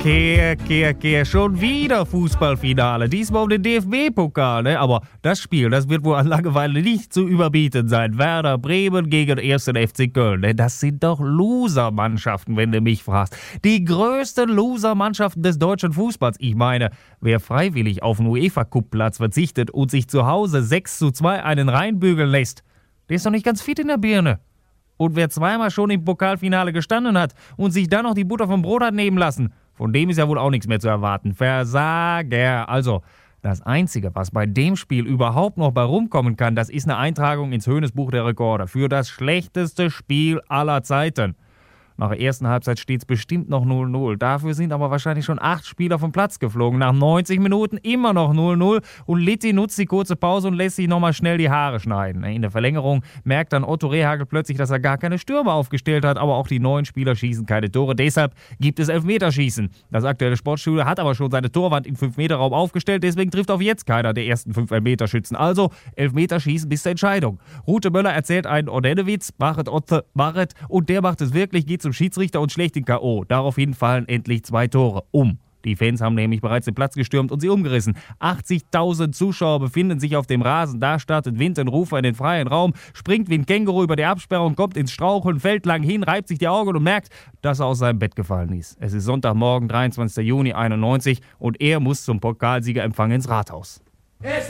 Kehr, schon wieder Fußballfinale. Diesmal um den DFB-Pokal, ne? Aber das Spiel, das wird wohl an Langeweile nicht zu überbieten sein. Werder Bremen gegen 1. FC Köln, ne? Das sind doch Loser-Mannschaften, wenn du mich fragst. Die größten Loser-Mannschaften des deutschen Fußballs. Ich meine, wer freiwillig auf einen UEFA-Cup-Platz verzichtet und sich zu Hause 6:2 einen reinbügeln lässt, der ist doch nicht ganz fit in der Birne. Und wer zweimal schon im Pokalfinale gestanden hat und sich dann noch die Butter vom Brot hat nehmen lassen, von dem ist ja wohl auch nichts mehr zu erwarten. Versager. Also, das Einzige, was bei dem Spiel überhaupt noch bei rumkommen kann, das ist eine Eintragung ins Höhnes-Buch der Rekorde für das schlechteste Spiel aller Zeiten. Nach der ersten Halbzeit steht es bestimmt noch 0:0. Dafür sind aber wahrscheinlich schon 8 Spieler vom Platz geflogen. Nach 90 Minuten immer noch 0:0 und Litti nutzt die kurze Pause und lässt sich nochmal schnell die Haare schneiden. In der Verlängerung merkt dann Otto Rehhagel plötzlich, dass er gar keine Stürmer aufgestellt hat, aber auch die neuen Spieler schießen keine Tore. Deshalb gibt es Elfmeterschießen. Das aktuelle Sportstudio hat aber schon seine Torwand im 5-Meter-Raum aufgestellt, deswegen trifft auf jetzt keiner der ersten 5 Elfmeterschützen. Also Elfmeterschießen bis zur Entscheidung. Rute Möller erzählt einen Odennewitz, machet Otto, machet, und der macht es wirklich, geht zum Schiedsrichter und schlägt den K.O. Daraufhin fallen endlich 2 Tore. Die Fans haben nämlich bereits den Platz gestürmt und sie umgerissen. 80.000 Zuschauer befinden sich auf dem Rasen. Da startet Wintenrufer in den freien Raum, springt wie ein Känguru über die Absperrung, kommt ins Straucheln, fällt lang hin, reibt sich die Augen und merkt, dass er aus seinem Bett gefallen ist. Es ist Sonntagmorgen, 23. Juni 91 und er muss zum Pokalsiegerempfang ins Rathaus.